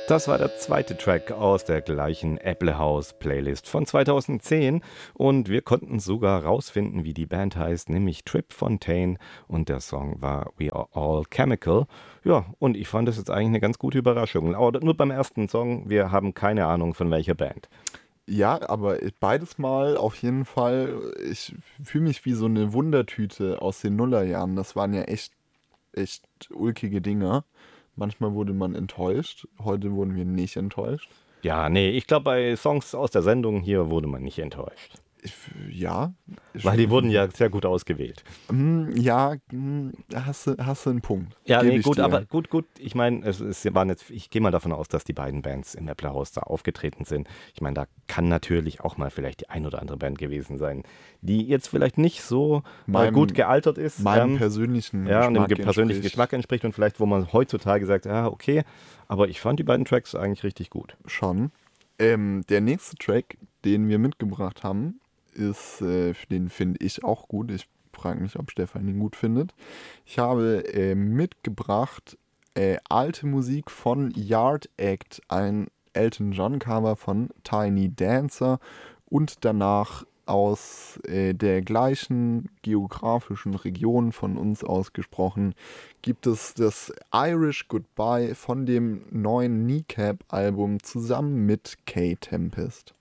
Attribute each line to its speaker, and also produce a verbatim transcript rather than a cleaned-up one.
Speaker 1: Das war der zweite Track aus der gleichen Apple House Playlist von zweitausendzehn und wir konnten sogar rausfinden, wie die Band heißt, nämlich Trip Fontaine und der Song war We Are All Chemical. Ja, und ich fand das jetzt eigentlich eine ganz gute Überraschung. Aber nur beim ersten Song, wir haben keine Ahnung von welcher Band.
Speaker 2: Ja, aber beides Mal auf jeden Fall, ich fühle mich wie so eine Wundertüte aus den Nullerjahren. Das waren ja echt, echt ulkige Dinger. Manchmal wurde man enttäuscht, heute wurden wir nicht enttäuscht.
Speaker 1: Ja, nee, ich glaube, bei Songs aus der Sendung hier wurde man nicht enttäuscht.
Speaker 2: Ich, ja.
Speaker 1: Weil die wurden ja sehr gut ausgewählt.
Speaker 2: Mm, ja, mm, hast du, hast du einen Punkt.
Speaker 1: Ja,
Speaker 2: Geb
Speaker 1: nee,
Speaker 2: ich
Speaker 1: gut,
Speaker 2: dir.
Speaker 1: aber gut, gut. Ich meine, es, es waren jetzt, ich gehe mal davon aus, dass die beiden Bands im Apple House da aufgetreten sind. Ich meine, da kann natürlich auch mal vielleicht die ein oder andere Band gewesen sein, die jetzt vielleicht nicht so äh,
Speaker 2: Meinem-
Speaker 1: gut gealtert ist.
Speaker 2: Meinem
Speaker 1: ähm,
Speaker 2: persönlichen
Speaker 1: ja, und dem
Speaker 2: Geschmack
Speaker 1: ge- persönlichen
Speaker 2: entspricht.
Speaker 1: Geschmack entspricht und vielleicht, wo man heutzutage sagt, ja, okay, aber ich fand die beiden Tracks eigentlich richtig gut.
Speaker 2: Schon. Ähm, der nächste Track, den wir mitgebracht haben, ist, äh, den finde ich auch gut. Ich frage mich, ob Stefan ihn gut findet. Ich habe äh, mitgebracht äh, alte Musik von Yard Act, ein Elton John Cover von Tiny Dancer und danach aus äh, der gleichen geografischen Region von uns ausgesprochen gibt es das Irish Goodbye von dem neuen Kneecap-Album zusammen mit K Tempest.